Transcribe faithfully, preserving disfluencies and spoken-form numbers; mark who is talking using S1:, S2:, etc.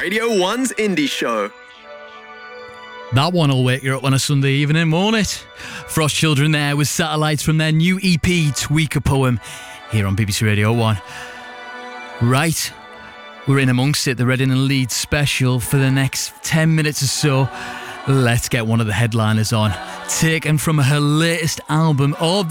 S1: Radio one's Indie Show.
S2: That one will wake you up on a Sunday evening, won't it? Frost Children there with Satellites from their new E P, Tweak a Poem, here on B B C Radio one. Right, we're in amongst it, the Reading and Leeds special for the next ten minutes or so. Let's get one of the headliners on, taken from her latest album of the